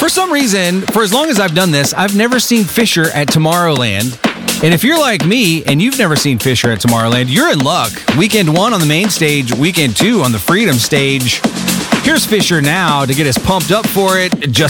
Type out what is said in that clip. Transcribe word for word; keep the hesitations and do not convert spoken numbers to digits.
For some reason, for as long as I've done this, I've never seen Fisher at Tomorrowland. And if you're like me and you've never seen Fisher at Tomorrowland, you're in luck. Weekend one on the main stage, weekend two on the Freedom stage. Here's Fisher now to get us pumped up for it. Just